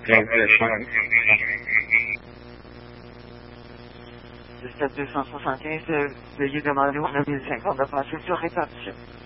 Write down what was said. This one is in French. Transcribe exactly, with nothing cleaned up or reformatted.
Le stade deux cent soixante-quinze, euh, veuillez demander au neuf mille cinquante de passer sur répartition.